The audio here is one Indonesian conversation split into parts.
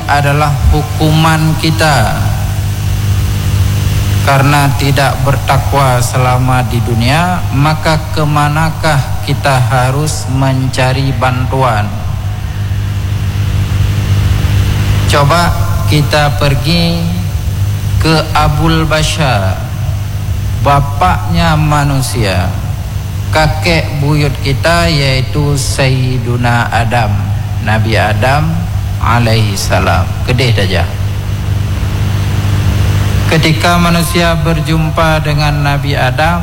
adalah hukuman kita karena tidak bertakwa selama di dunia, maka kemanakah kita harus mencari bantuan? Coba kita pergi ke Abul Bashar, bapaknya manusia, kakek buyut kita, yaitu Sayyiduna Adam, Nabi Adam alaihi salam. Kedih saja. Ketika manusia berjumpa dengan Nabi Adam,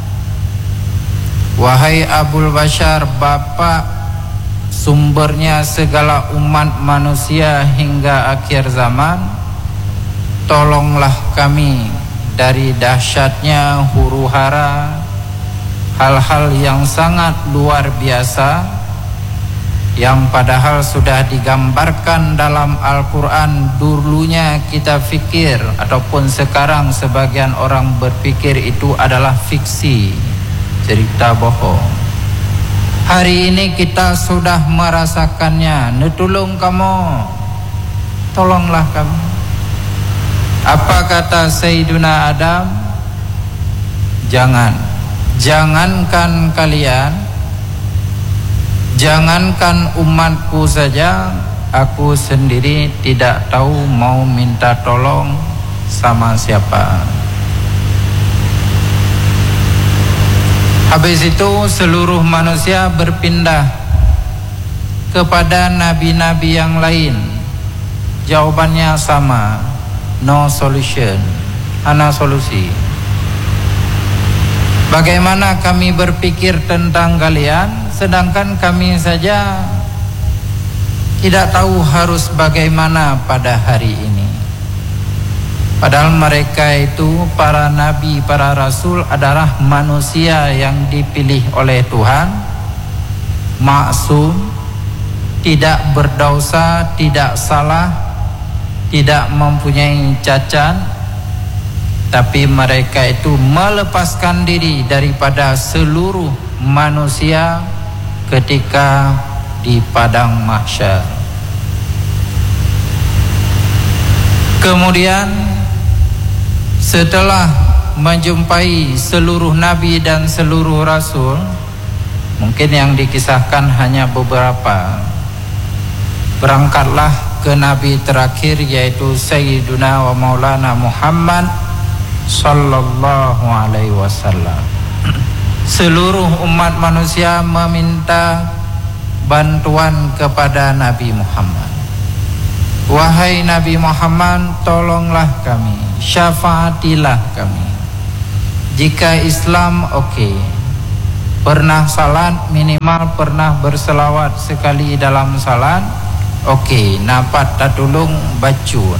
wahai Abul Bashar, bapak sumbernya segala umat manusia hingga akhir zaman, tolonglah kami dari dahsyatnya huru-hara, hal-hal yang sangat luar biasa yang padahal sudah digambarkan dalam Al-Quran. Dulunya kita fikir, ataupun sekarang sebagian orang berpikir itu adalah fiksi, cerita bohong. Hari ini kita sudah merasakannya. Netulung kamu, tolonglah kami. Apa kata Sayyiduna Adam? Jangankan kalian, jangankan umatku saja, aku sendiri tidak tahu mau minta tolong sama siapa. Habis itu seluruh manusia berpindah kepada nabi-nabi yang lain. Jawabannya sama, no solution, hana solusi. Bagaimana kami berpikir tentang kalian, sedangkan kami saja tidak tahu harus bagaimana pada hari ini. Padahal mereka itu, para nabi, para rasul adalah manusia yang dipilih oleh Tuhan, maksum, tidak berdosa, tidak salah, tidak mempunyai cacat. Tapi mereka itu melepaskan diri daripada seluruh manusia ketika di padang mahsyar. Kemudian setelah menjumpai seluruh nabi dan seluruh rasul, mungkin yang dikisahkan hanya beberapa, berangkatlah ke nabi terakhir, yaitu Sayyiduna wa Maulana Muhammad sallallahu alaihi wasallam. Seluruh umat manusia meminta bantuan kepada Nabi Muhammad. Wahai Nabi Muhammad, tolonglah kami, syafaatilah kami. Jika Islam oke, pernah salat, minimal pernah berselawat sekali dalam salat, oke, napat tatulung bacun.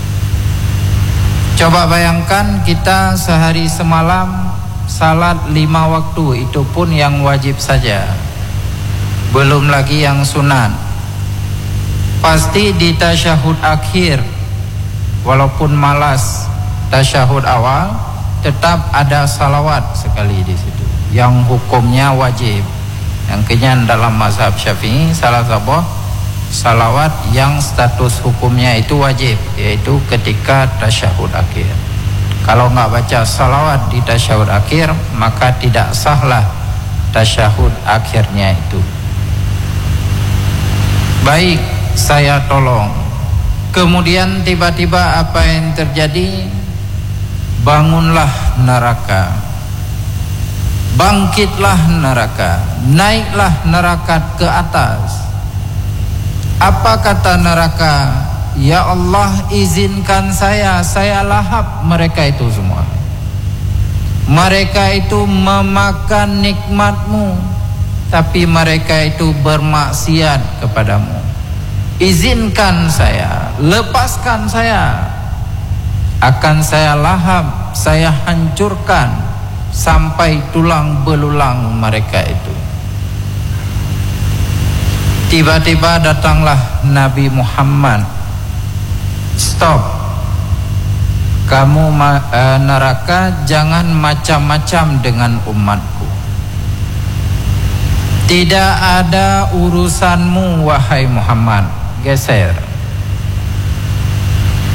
Coba bayangkan kita sehari semalam salat 5 waktu, itu pun yang wajib saja, belum lagi yang sunat. Pasti di tasyahud akhir, walaupun malas tasyahud awal, tetap ada salawat sekali di situ, yang hukumnya wajib. Yang kenyan dalam mazhab Syafi'i, salah satu salawat yang status hukumnya itu wajib, yaitu ketika tasyahud akhir. Kalau nggak baca salawat di tasyahud akhir, maka tidak sahlah tasyahud akhirnya itu. Baik, saya tolong. Kemudian tiba-tiba apa yang terjadi? Bangunlah neraka, bangkitlah neraka, naiklah neraka ke atas. Apa kata neraka? Ya Allah, izinkan saya lahap mereka itu semua. Mereka itu memakan nikmatmu, tapi mereka itu bermaksiat kepadamu. Izinkan saya, lepaskan saya, akan saya lahap, saya hancurkan sampai tulang belulang mereka itu. Tiba-tiba datanglah Nabi Muhammad. Stop, kamu neraka jangan macam-macam dengan umatku. Tidak ada urusanmu wahai Muhammad. Geser.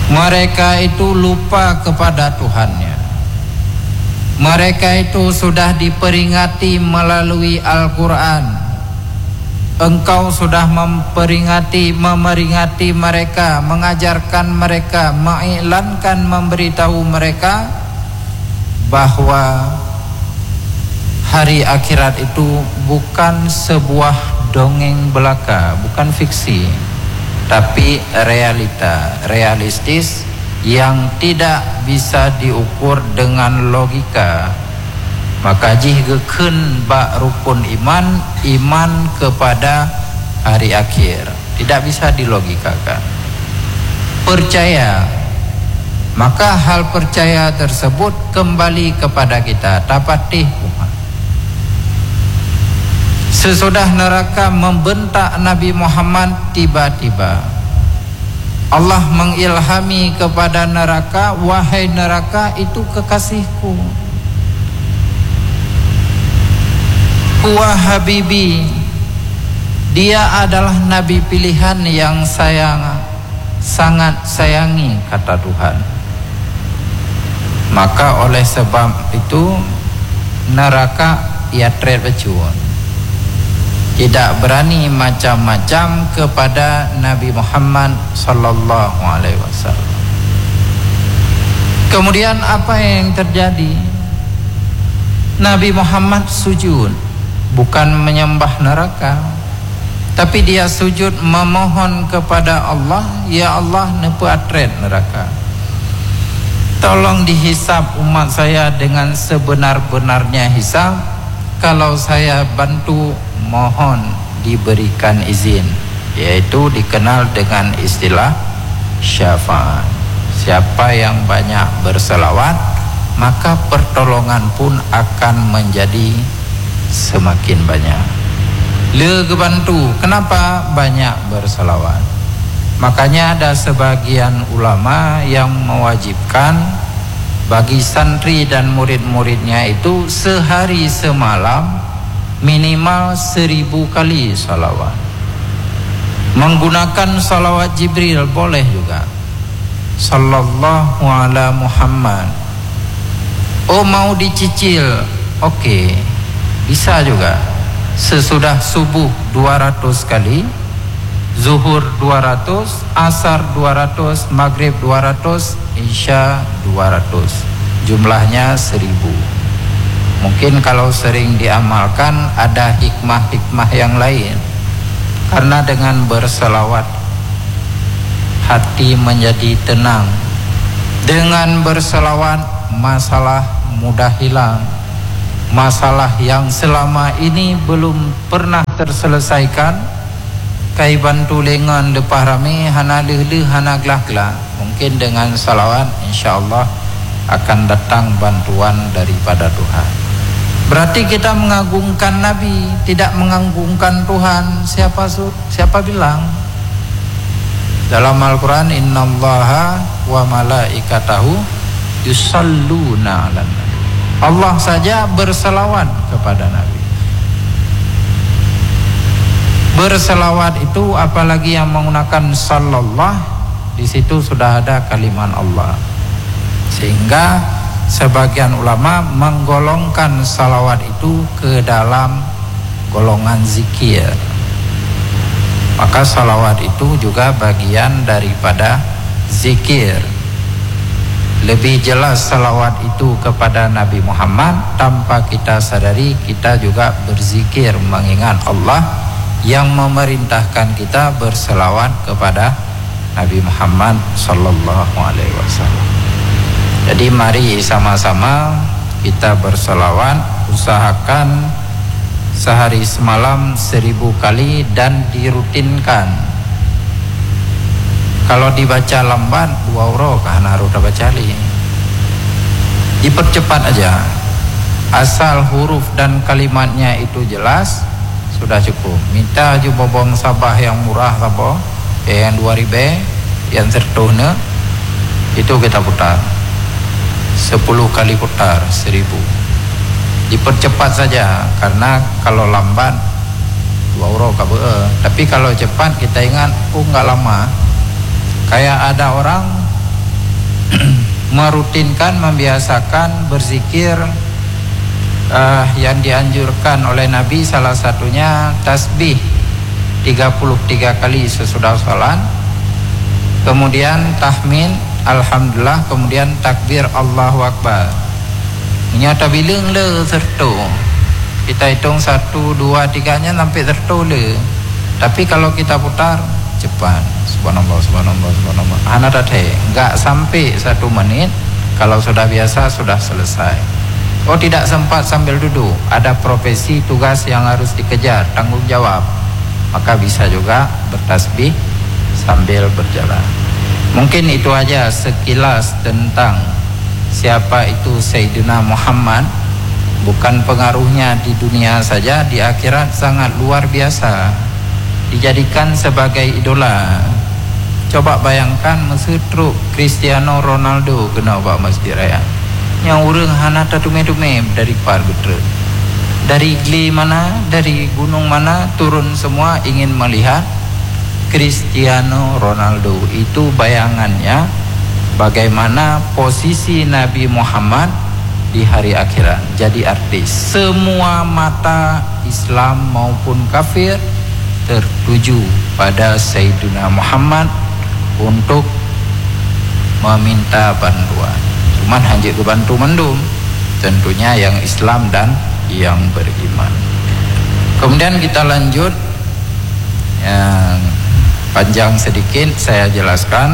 Mereka itu lupa kepada Tuhannya. Mereka itu sudah diperingati melalui Al-Quran. Engkau sudah memeringati mereka, mengajarkan mereka, mengiklankan, memberitahu mereka bahwa hari akhirat itu bukan sebuah dongeng belaka, bukan fiksi, tapi realita, realistis yang tidak bisa diukur dengan logika. Maka jihgekeun ba rukun iman kepada hari akhir tidak bisa dilogikakan. Percaya, maka hal percaya tersebut kembali kepada kita. Tapatih umat. Sesudah neraka membentak Nabi Muhammad, tiba-tiba Allah mengilhami kepada neraka, wahai neraka, itu kekasihku. Huwa habibi, dia adalah nabi pilihan yang sangat sayangi, kata Tuhan. Maka oleh sebab itu neraka ia terbecuan, tidak berani macam-macam kepada Nabi Muhammad sallallahu alaihi wasallam. Kemudian apa yang terjadi? Nabi Muhammad sujud, bukan menyembah neraka, tapi dia sujud memohon kepada Allah, ya Allah, nepu atret neraka. Tolong dihisab umat saya dengan sebenar-benarnya hisab. Kalau saya bantu, mohon diberikan izin, yaitu dikenal dengan istilah syafaat. Siapa yang banyak berselawat, maka pertolongan pun akan menjadi semakin banyak. Legebantu, kenapa banyak berselawat? Makanya ada sebagian ulama yang mewajibkan bagi santri dan murid-muridnya itu sehari semalam minimal 1000 kali salawat. Menggunakan salawat Jibril boleh juga. Sallallahu ala Muhammad. Oh, mau dicicil? Oke. Bisa juga. Sesudah subuh 200 kali, zuhur 200, asar 200, maghrib 200, isya 200. Jumlahnya 1000. Mungkin kalau sering diamalkan ada hikmah-hikmah yang lain. Karena dengan berselawat hati menjadi tenang. Dengan berselawat masalah mudah hilang. Masalah yang selama ini belum pernah terselesaikan, kai bantu lengan depah rame, hana leh-leh, hana glah-glah. Mungkin dengan salawat insyaallah akan datang bantuan daripada Tuhan. Berarti kita mengagungkan Nabi, tidak mengagungkan Tuhan. Siapa bilang? Dalam Al-Quran, innallaha wa malaikatahu yusalluna 'alan nabi. Allah saja berselawat kepada Nabi. Berselawat itu apalagi yang menggunakan sallallahu, di situ sudah ada kalimat Allah. Sehingga sebagian ulama menggolongkan salawat itu ke dalam golongan zikir. Maka salawat itu juga bagian daripada zikir. Lebih jelas salawat itu kepada Nabi Muhammad, tanpa kita sadari kita juga berzikir mengingat Allah yang memerintahkan kita berselawat kepada Nabi Muhammad sallallahu alaihi wasallam. Jadi mari sama-sama kita berselawat, usahakan sehari semalam 1000 kali dan dirutinkan. Kalau dibaca lambat 2 euro kan harus baca li. Dipercepat aja. Asal huruf dan kalimatnya itu jelas sudah cukup. Minta ju bobong sabah yang murah apa? Yang 2000, yang sertuhna itu kita putar. 10 kali putar 1000. Dipercepat saja, karena kalau lambat 2 euro kabeh. Tapi kalau cepat kita ingat, enggak lama. Kayak ada orang merutinkan, membiasakan berzikir yang dianjurkan oleh Nabi, salah satunya tasbih 33 kali sesudah salat, kemudian tahmid alhamdulillah, kemudian takbir Allahu Akbar. Nyata bilang le serta kita hitung 1, 2, 3 sampai serta le. Tapi kalau kita putar cepat, subhanallah subhanallah subhanallah, enggak sampai 1 menit. Kalau sudah biasa sudah selesai. Oh, tidak sempat sambil duduk, ada profesi tugas yang harus dikejar, tanggung jawab, maka bisa juga bertasbih sambil berjalan. Mungkin itu aja sekilas tentang siapa itu Sayyidina Muhammad. Bukan pengaruhnya di dunia saja, di akhirat sangat luar biasa, dijadikan sebagai idola. Coba bayangkan mesutru Cristiano Ronaldo kena bawa masjid raya, yang urang hanata tume-tume dari Pargetre, dari gli mana, dari gunung mana, turun semua ingin melihat Cristiano Ronaldo. Itu bayangannya bagaimana posisi Nabi Muhammad di hari akhirat, jadi artis. Semua mata Islam maupun kafir tertuju pada Sayyidina Muhammad untuk meminta bantuan. Cuman hanya kebantu mendum, tentunya yang Islam dan yang beriman. Kemudian kita lanjut, yang panjang sedikit saya jelaskan.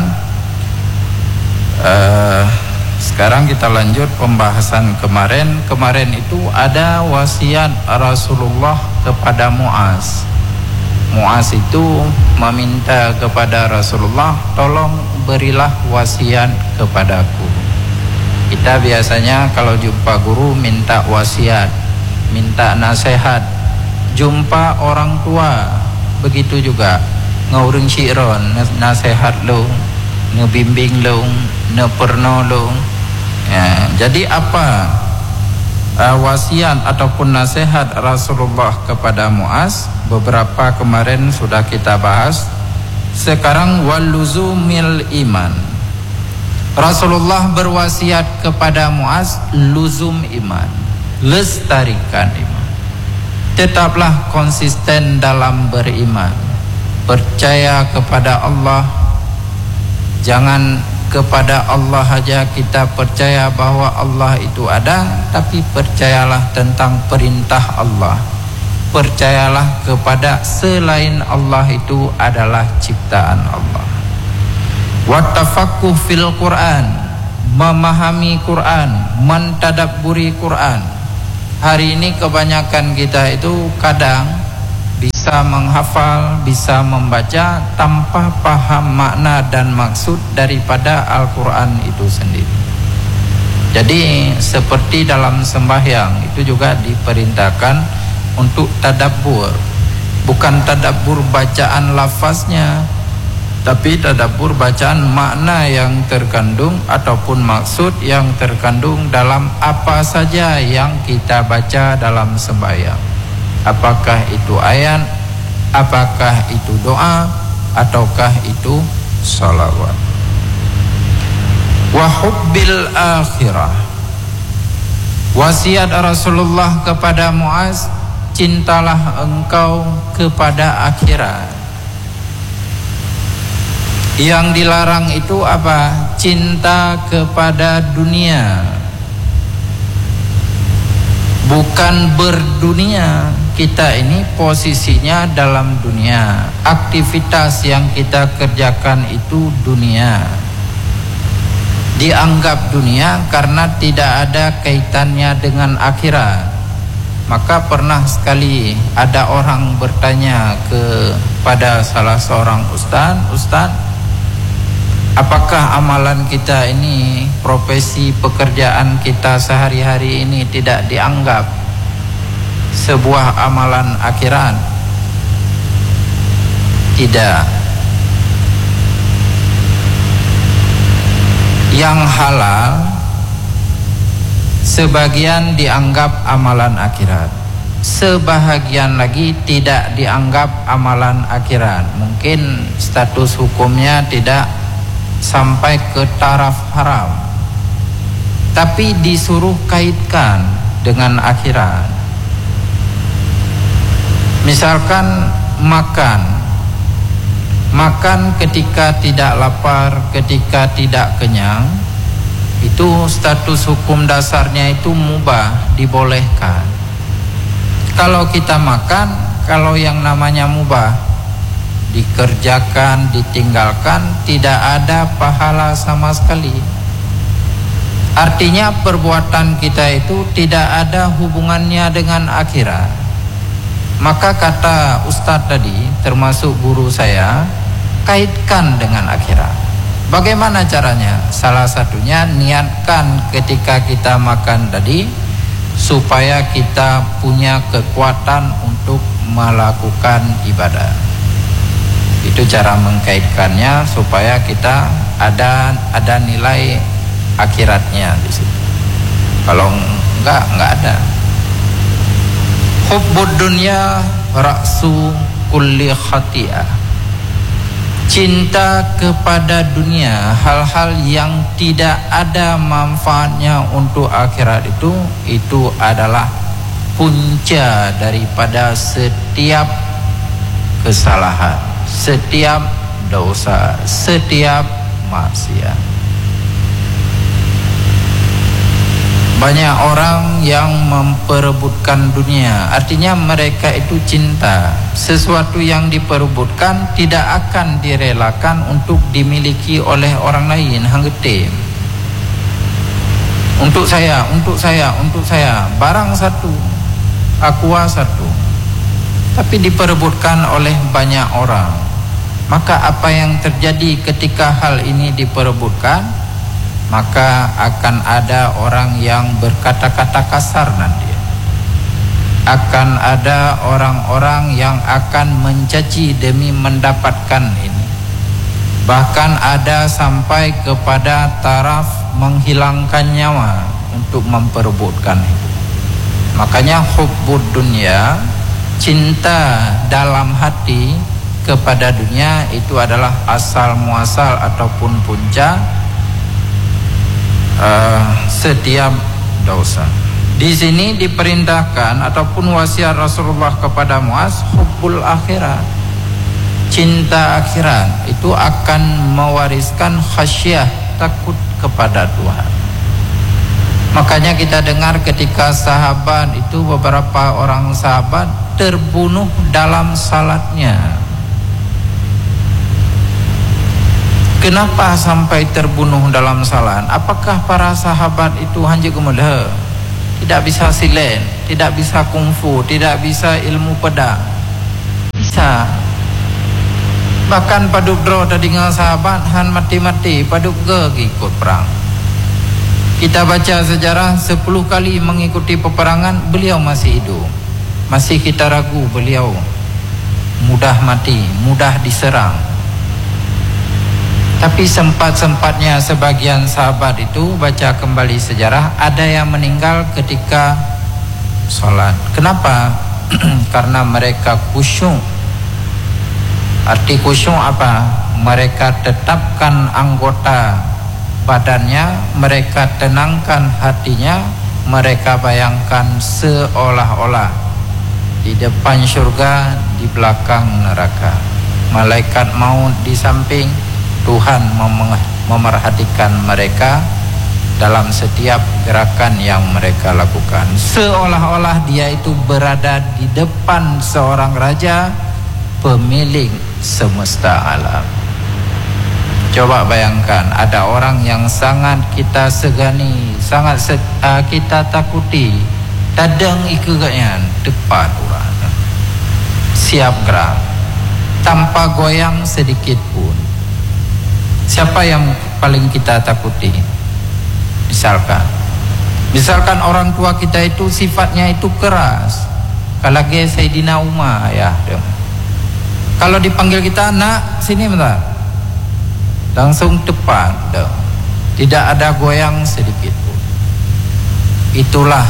Sekarang kita lanjut pembahasan kemarin. Kemarin itu ada wasiat Rasulullah kepada Muaz. Muaz itu meminta kepada Rasulullah, tolong berilah wasiat kepadaku. Kita biasanya kalau jumpa guru minta wasiat, minta nasihat. Jumpa orang tua begitu juga, ngurung syiron, nasihat lo, ngebimbing lo, neperno lo. Ya, jadi apa wasiat ataupun nasihat Rasulullah kepada Muaz? Beberapa kemarin sudah kita bahas. Sekarang waluzumil iman. Rasulullah berwasiat kepada Muaz, luzum iman, lestarikan iman. Tetaplah konsisten dalam beriman, percaya kepada Allah. Jangan kepada Allah saja kita percaya bahwa Allah itu ada, tapi percayalah tentang perintah Allah. Percayalah kepada selain Allah itu adalah ciptaan Allah. Wattafaqquh fil Quran, memahami Quran, mentadabburi Quran. Hari ini kebanyakan kita itu kadang bisa menghafal, bisa membaca tanpa paham makna dan maksud daripada Al-Quran itu sendiri. Jadi seperti dalam sembahyang itu juga diperintahkan untuk tadabbur. Bukan tadabbur bacaan lafaznya, tapi tadabbur bacaan makna yang terkandung ataupun maksud yang terkandung dalam apa saja yang kita baca dalam sembahyang. Apakah itu ayat, apakah itu doa, ataukah itu salawat. Wa hubbil akhirah. Wasiat Rasulullah kepada Muaz, cintalah engkau kepada akhirat. Yang dilarang itu apa? Cinta kepada dunia, bukan berdunia. Kita ini posisinya dalam dunia. Aktivitas yang kita kerjakan itu dunia, dianggap dunia karena tidak ada kaitannya dengan akhirat. Maka pernah sekali ada orang bertanya kepada salah seorang ustaz, apakah amalan kita ini, profesi pekerjaan kita sehari-hari ini tidak dianggap sebuah amalan akhirat? Tidak. Yang halal sebagian dianggap amalan akhirat, sebahagian lagi tidak dianggap amalan akhirat. Mungkin status hukumnya tidak sampai ke taraf haram, tapi disuruh kaitkan dengan akhirat. Misalkan makan ketika tidak lapar, ketika tidak kenyang, itu status hukum dasarnya itu mubah, dibolehkan. Kalau kita makan, kalau yang namanya mubah, dikerjakan, ditinggalkan, tidak ada pahala sama sekali. Artinya perbuatan kita itu tidak ada hubungannya dengan akhirat. Maka kata Ustadz tadi, termasuk guru saya, kaitkan dengan akhirat. Bagaimana caranya? Salah satunya niatkan ketika kita makan tadi, supaya kita punya kekuatan untuk melakukan ibadah. Itu cara mengkaitkannya supaya kita ada nilai akhiratnya di situ. Kalau enggak ada. Hubbud dunya ra'su kulli khati'ah. Cinta kepada dunia, hal-hal yang tidak ada manfaatnya untuk akhirat itu adalah punca daripada setiap kesalahan, setiap dosa, setiap maksiat. Banyak orang yang memperebutkan dunia, artinya mereka itu cinta. Sesuatu yang diperebutkan tidak akan direlakan untuk dimiliki oleh orang lain. Hanggetim. Untuk saya. Barang satu, aqua satu. Tapi diperebutkan oleh banyak orang. Maka apa yang terjadi ketika hal ini diperebutkan? Maka akan ada orang yang berkata-kata kasar nanti. Akan ada orang-orang yang akan mencaci demi mendapatkan ini. Bahkan ada sampai kepada taraf menghilangkan nyawa untuk memperebutkan itu. Makanya hubbud dunya, cinta dalam hati kepada dunia, itu adalah asal muasal ataupun punca setiap dosa. Di sini diperintahkan ataupun wasiat Rasulullah kepada Muaz, hubbul akhirat, cinta akhirat itu akan mewariskan khasyah, takut kepada Tuhan. Makanya kita dengar ketika sahabat itu, beberapa orang sahabat terbunuh dalam salatnya. Kenapa sampai terbunuh dalam salat? Apakah para sahabat itu hanya gemelah, tidak bisa silen, tidak bisa kungfu, tidak bisa ilmu pedang? Bisa. Bahkan paduk dro tadi dengan sahabat han mati-mati, paduk ge ikut perang. Kita baca sejarah 10 kali mengikuti peperangan, beliau masih hidup. Masih kita ragu beliau mudah mati, mudah diserang. Tapi sempat-sempatnya sebagian sahabat itu, baca kembali sejarah, ada yang meninggal ketika sholat. Kenapa? Karena mereka khusyuk. Arti khusyuk apa? Mereka tetapkan anggota badannya, mereka tenangkan hatinya, mereka bayangkan seolah-olah di depan syurga, di belakang neraka. Malaikat maut di samping, Tuhan memerhatikan mereka dalam setiap gerakan yang mereka lakukan. Seolah-olah dia itu berada di depan seorang raja, pemilik semesta alam. Coba bayangkan, ada orang yang sangat kita segani, sangat kita takuti, tadang ikeganyan depan orang, siap gerak tanpa goyang sedikit pun. Siapa yang paling kita takuti? Misalkan orang tua kita itu sifatnya itu keras. Kalage Sayyidina Umar ya. Kalau dipanggil kita, nak sini bentar, langsung tepat, tidak ada goyang sedikit pun. Itulah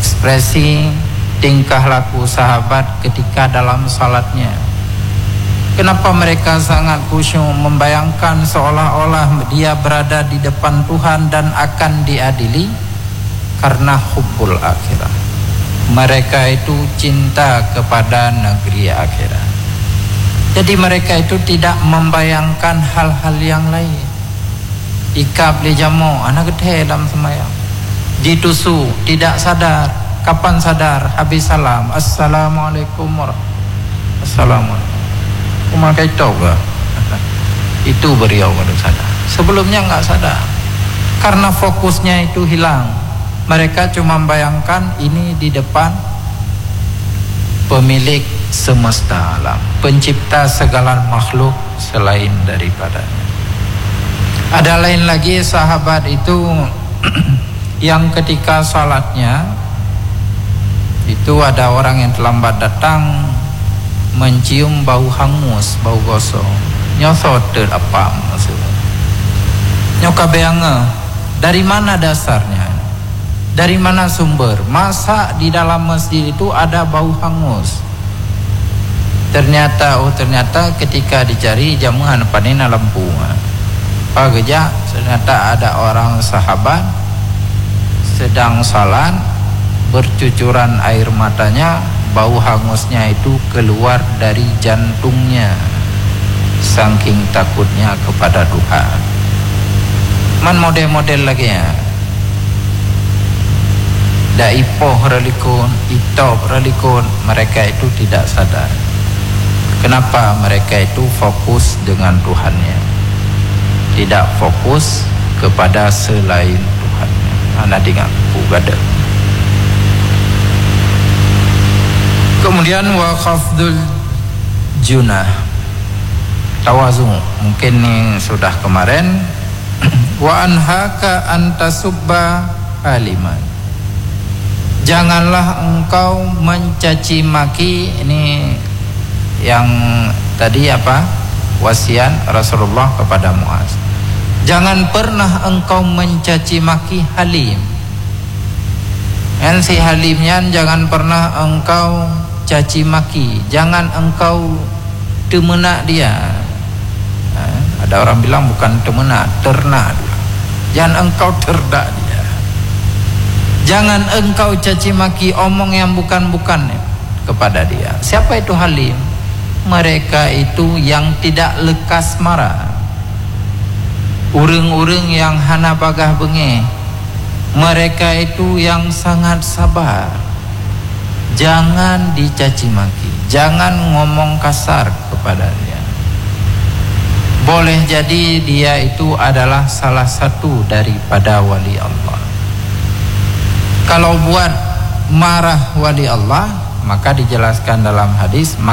ekspresi tingkah laku sahabat ketika dalam salatnya. Kenapa mereka sangat khusyuk, membayangkan seolah-olah dia berada di depan Tuhan dan akan diadili? Karena hubbul akhirah. Mereka itu cinta kepada negeri akhirat. Jadi mereka itu tidak membayangkan hal-hal yang lain. Ikab li jamu, anak gede dalam semayang. Ditusu, tidak sadar. Kapan sadar? Habis salam. Assalamualaikum warahmatullahi wabarakatuh. Assalamualaikum. Memakai toga. Itu beliau baru sadar. Sebelumnya enggak sadar. Karena fokusnya itu hilang. Mereka cuma bayangkan ini di depan pemilik semesta alam, pencipta segala makhluk selain daripadanya. Ada lain lagi sahabat itu yang ketika salatnya itu ada orang yang terlambat datang, mencium bau hangus, bau gosong. Nyosot apa maksudnya? Nyokabeange, dari mana dasarnya? Dari mana sumber? Masa di dalam masjid itu ada bau hangus? Ternyata ketika dicari jamuan panina lampu. Pageja ternyata ada orang sahabat sedang salat, bercucuran air matanya, bau hangusnya itu keluar dari jantungnya, saking takutnya kepada Tuhan. Man model-model lagi ya. Daipoh relikun, itop relikun, mereka itu tidak sadar. Kenapa mereka itu fokus dengan Tuhannya, tidak fokus kepada selain Tuhannya. Anak dengar gada. Kemudian wa khafdul junah, tawazu, mungkin ini sudah kemarin. Wa anhaka antasubba aliman, janganlah engkau mencaci maki. Ini yang tadi apa? Wasiat Rasulullah kepada Muaz. Jangan pernah engkau mencaci maki Halim. Dan si Halimnya jangan pernah engkau caci maki, jangan engkau temenak dia. Ada orang bilang bukan temenak, ternak. Jangan engkau terdak dia. Jangan engkau caci maki, omong yang bukan-bukan kepada dia. Siapa itu Halim? Mereka itu yang tidak lekas marah, urang-urang yang hana bagah benge. Mereka itu yang sangat sabar. Jangan dicaci maki, jangan ngomong kasar kepada dia. Boleh jadi dia itu adalah salah satu daripada wali Allah. Kalau buat marah wali Allah, maka dijelaskan dalam hadis,